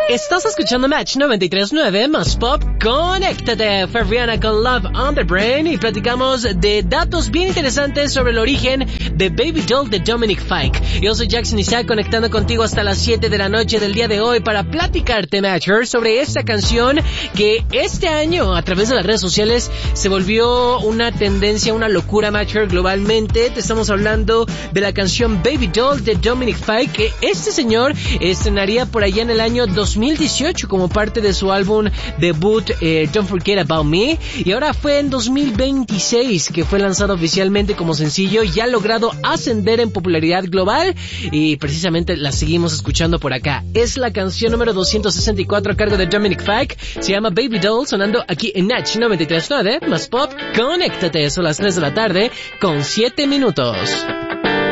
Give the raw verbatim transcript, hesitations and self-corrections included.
Estás escuchando Match noventa y tres punto nueve más Pop. Conéctate, fue Rihanna con Love on the Brain y platicamos de datos bien interesantes sobre el origen de Baby Doll de Dominic Fike. Yo soy Jackson Isaac, conectando contigo hasta las siete de la noche del día de hoy para platicarte, Matcher, sobre esta canción que este año a través de las redes sociales se volvió una tendencia, una locura, Matcher, globalmente. Te estamos hablando de la canción Baby Doll de Dominic Fike, que este señor estrenaría por allá en el año dos mil dieciocho como parte de su álbum debut eh, Don't Forget About Me, y ahora fue en dos mil veintiséis que fue lanzado oficialmente como sencillo y ha logrado ascender en popularidad global, y precisamente la seguimos escuchando por acá. Es la canción número doscientos sesenta y cuatro a cargo de Dominic Fike, se llama Baby Doll, sonando aquí en Natch noventa y tres punto nueve más Pop. Conéctate, son las tres de la tarde con siete minutos.